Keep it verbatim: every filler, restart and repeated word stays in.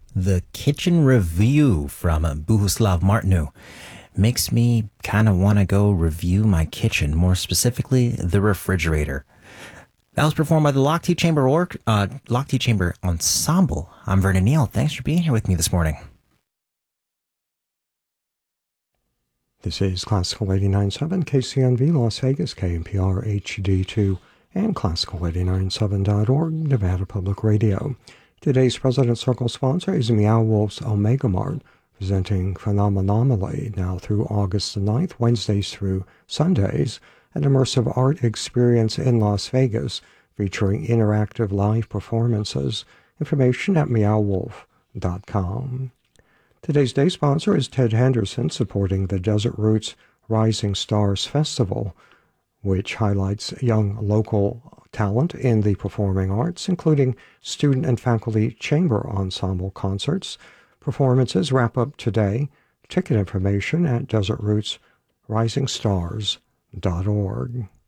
The kitchen review from Bohuslav Martinu makes me kind of want to go review my kitchen, more specifically the refrigerator. That was performed by the Lochte Chamber Orc, uh, Lochte Chamber Ensemble. I'm Vernon Neal. Thanks for being here with me this morning. This is Classical eighty-nine point seven K C N V Las Vegas, K N P R H D two, and Classical eighty-nine point seven dot org, Nevada Public Radio. Today's President's Circle sponsor is Meow Wolf's Omega Mart, presenting Phenomenally now through August the ninth, Wednesdays through Sundays, an immersive art experience in Las Vegas featuring interactive live performances. Information at meow wolf dot com. Today's day sponsor is Ted Henderson, supporting the Desert Roots Rising Stars Festival, which highlights young local talent in the performing arts, including student and faculty chamber ensemble concerts. Performances wrap up today. Ticket information at desert roots rising stars dot org.